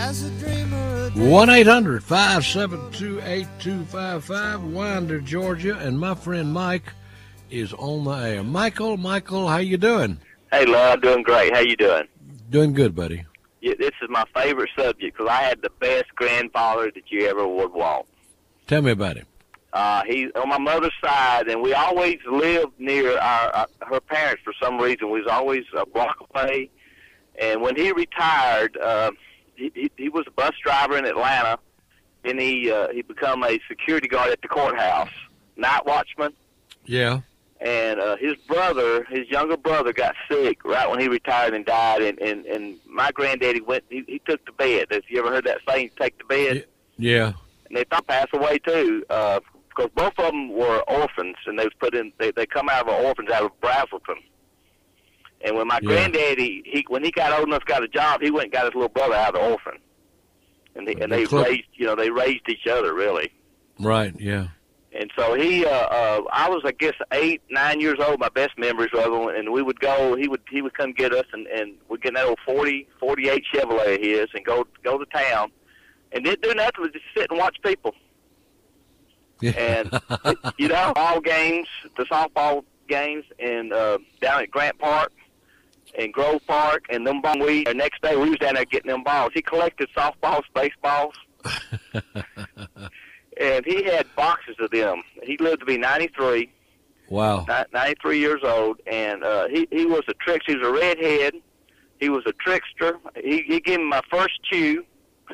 1-800-572-8255, Winder, Georgia, and my friend Mike is on the air. Michael, how you doing? Hey, love, doing great. How you doing? Doing good, buddy. Yeah, this is my favorite subject because I had the best grandfather that you ever would want. Tell me about him. He's on my mother's side, and we always lived near her parents for some reason. We was always a block away. And when he retired, he was a bus driver in Atlanta, and he become a security guard at the courthouse, night watchman. Yeah. And his younger brother, got sick right when he retired and died. And my granddaddy he took the bed. Have you ever heard that saying, take the bed? Yeah. And they thought passed away too, because both of them were orphans, and they was put in. They come out of an orphans out of Brazelton. And when my granddaddy, when he got old enough, got a job, he went and got his little brother out of the orphan. And they raised each other really. Right. Yeah. And so I was, I guess, 8, 9 years old. My best memories of him, and we would go. He would come get us, and we'd get in that old 48 Chevrolet of his, and go to town, and didn't do nothing but just sit and watch people. Yeah. And ball games, the softball games, and down at Grant Park and Grove Park, and them balls. The next day we was down there getting them balls. He collected softballs, baseballs. And he had boxes of them. He lived to be 93. Wow. 93 years old, and he was a trickster. He was a redhead. He was a trickster. He gave me my first chew.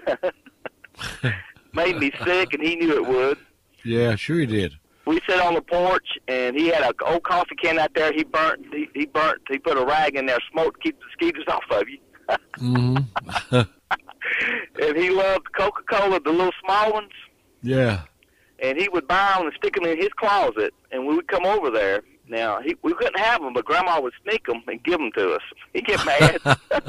Made me sick, and he knew it would. Yeah, sure he did. We sat on the porch, and he had an old coffee can out there. He put a rag in there, smoke to keep the mosquitoes off of you. Mm-hmm. And he loved Coca-Cola, the little small ones. Yeah. And he would buy them and stick them in his closet, and we would come over there. Now, we couldn't have them, but Grandma would sneak them and give them to us. He'd get mad.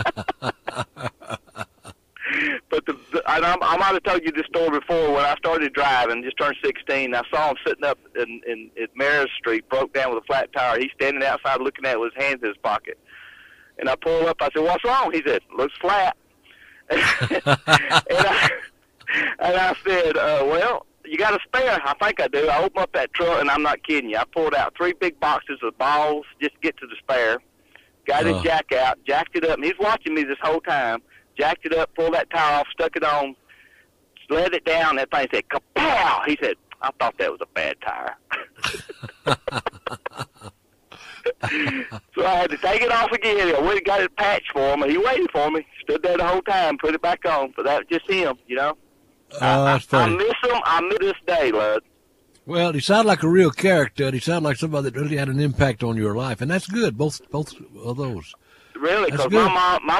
But I might have told you this story before. When I started driving, just turned 16, I saw him sitting up at Maris Street, broke down with a flat tire. He's standing outside looking at it with his hands in his pocket. And I pulled up. I said, "What's wrong?" He said, "Looks flat." And I said, well, you got a spare? I think I do. I opened up that truck, and I'm not kidding you. I pulled out 3 big boxes of balls just to get to the spare. Got his jack out, jacked it up, and he's watching me this whole time. Jacked it up, pulled that tire off, stuck it on, let it down. That thing said, kapow! He said, "I thought that was a bad tire." So I had to take it off again. I went and got it patched for him, and he waited for me. Stood there the whole time, put it back on. But that was just him, That's funny. I miss him. I miss this day, lad. Well, he sounded like a real character, and he sounded like somebody that really had an impact on your life, and that's good. Both of those. Really, because my